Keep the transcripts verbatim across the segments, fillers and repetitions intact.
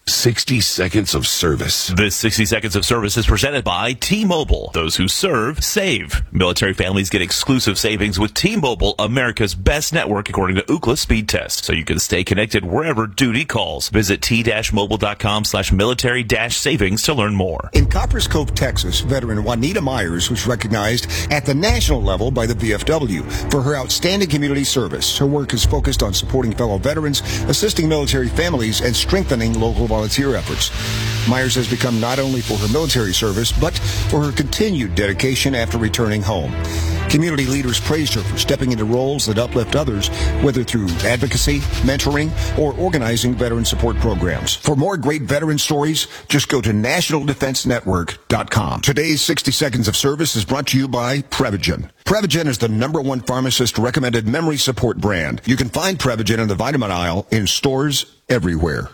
sixty seconds of service. This sixty seconds of service is presented by T-Mobile. Those who serve, save. Military families get exclusive savings with T-Mobile, America's best network according to Ookla speed test. So you can stay connected wherever duty calls. Visit t-mobile.com slash military dash savings to learn more. In Copperas Cove, Texas, veteran Juanita Myers was recognized at the national level by the V F W for her outstanding community service. Her work is focused on supporting fellow veterans, assisting military families, and strengthening local volunteer efforts. Myers has become not only for her military service, but for her continued dedication after returning home. Community leaders praised her for stepping into roles that uplift others, whether through advocacy, mentoring, or organizing veteran support programs. For more great veteran stories, just go to national defense network dot com. Today's sixty seconds of service is brought to you by Prevagen. Prevagen is the number one pharmacist-recommended memory support brand. You can find Prevagen in the vitamin aisle in stores everywhere.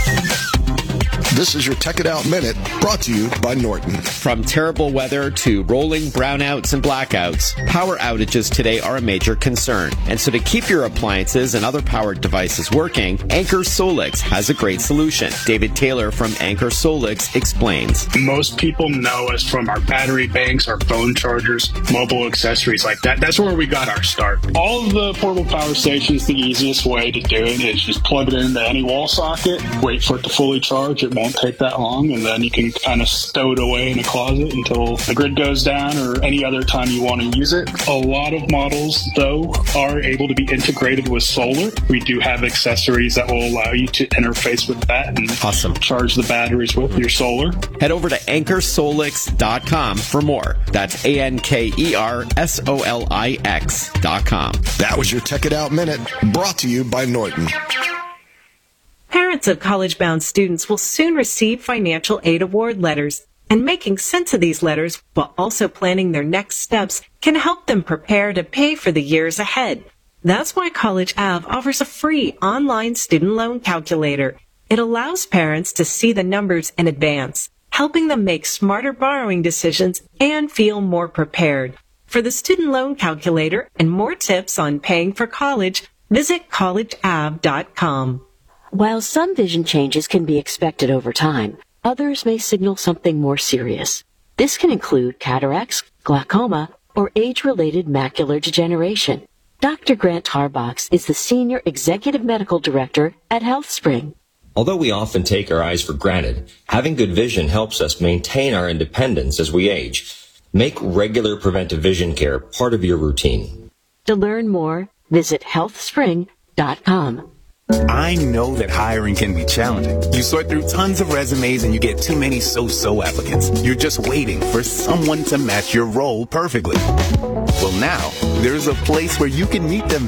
This is your Tech It Out Minute, brought to you by Norton. From terrible weather to rolling brownouts and blackouts, power outages today are a major concern. And so to keep your appliances and other powered devices working, Anchor Solix has a great solution. David Taylor from Anchor Solix explains. Most people know us from our battery banks, our phone chargers, mobile accessories like that. That's where we got our start. All of the portable power stations, the easiest way to do it is just plug it into any wall socket, wait for it to fully charge. It won't take that long, and then you can kind of stow it away in a closet until the grid goes down or any other time you want to use it. A lot of models, though, are able to be integrated with solar. We do have accessories that will allow you to interface with that and awesome. charge the batteries with your solar. Head over to anchor solix dot com for more. That's A N K E R S O L I X dot com. That was your Tech It Out Minute, brought to you by Norton. Parents of college-bound students will soon receive financial aid award letters, and making sense of these letters while also planning their next steps can help them prepare to pay for the years ahead. That's why College Ave offers a free online student loan calculator. It allows parents to see the numbers in advance, helping them make smarter borrowing decisions and feel more prepared. For the student loan calculator and more tips on paying for college, visit college ave dot com. While some vision changes can be expected over time, others may signal something more serious. This can include cataracts, glaucoma, or age-related macular degeneration. Doctor Grant Tarbox is the Senior Executive Medical Director at HealthSpring. Although we often take our eyes for granted, having good vision helps us maintain our independence as we age. Make regular preventive vision care part of your routine. To learn more, visit health spring dot com. I know that hiring can be challenging. You sort through tons of resumes and you get too many so-so applicants. You're just waiting for someone to match your role perfectly. Well, now, there's a place where you can meet them